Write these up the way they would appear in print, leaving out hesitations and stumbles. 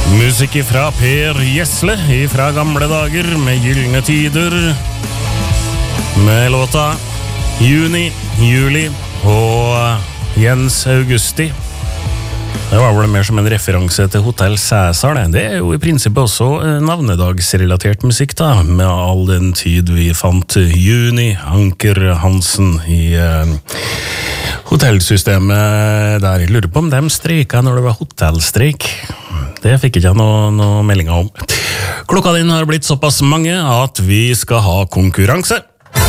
Musikk fra Per Gessle fra gamle dager med gyllene tider, med låta Juni, Juli og Jens Augusti. Det var vel mer som en referanse til Hotel Cæsar. Det jo i prinsippet også navnedagsrelatert musikk da, med all den tid vi fant Juni, Anker Hansen i hotellsystemet der. Jeg lurer på om de streika når det var hotellstreik. Det fikk ikke jeg noe meldinger om. Klokka din har blitt såpass mange at vi skal ha konkurranse.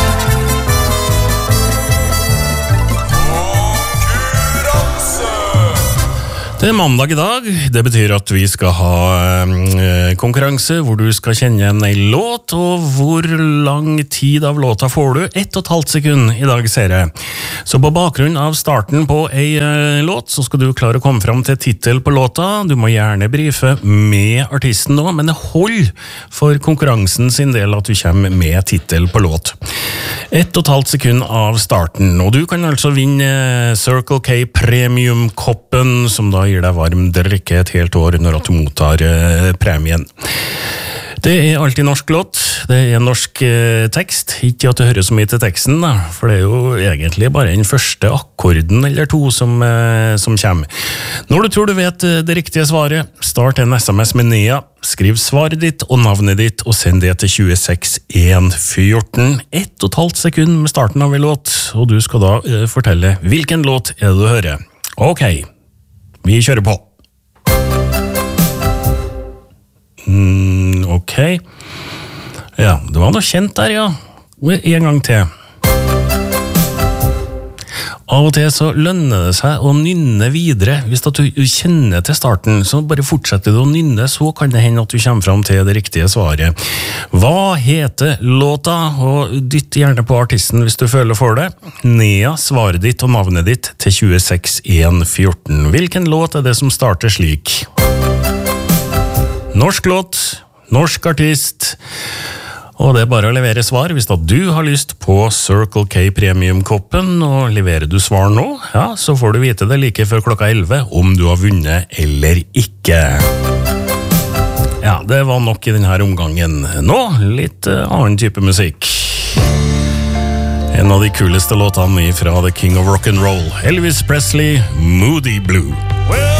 Det mandag i dag, det betyr at vi skal ha konkurranse hvor du skal kjenne igjen en låt, og hvor lang tid av låta får du? 1,5 sekund i dag, ser jeg. Så på bakgrunn av starten på en låt, så skal du klare å komme fram til titel på låta. Du må gjerne brife med artisten nå, men det hold for konkurransen sin del at du kommer med titel på låt. 1,5 sekund av starten, og du kan altså vinne Circle K Premium-koppen, som da gir deg varm drikke et helt år når du mottar premien. Det alltid norsk låt, det norsk tekst, ikke at det hører så mye til teksten da, for det jo egentlig bare den første akkorden eller to som kommer. Når du tror du vet det riktige svaret, start en SMS med Nea, skriv svaret ditt og navnet ditt og send det til 26114. 1,5 sekund med starten av en låt, og du skal da fortelle hvilken låt det du hører. Ok, vi kjører på. Ok. Ja, det var noe kjent der, ja. En gang til. Av og til så lønner det seg å nynne videre. Hvis du kjenner til starten, så bare fortsetter du å nynne, så kan det hende at du kommer fram til det riktige svaret. Hva heter låta? Og dytt gjerne på artisten hvis du føler for det. Nea, svaret ditt og navnet ditt til 26114. Hvilken låt det som starter slik? Norsk låt, norsk artist, og det bare å levere svar hvis da du har lyst på Circle K Premium-koppen, og leverer du svar nå, ja, så får du vite det like før klokka 11 om du har vunnet eller ikke. Ja, det var nok i denne omgangen. Nå, litt annen type musikk. En av de kuleste låtene fra The King of Rock'n'Roll, Elvis Presley, Moody Blue.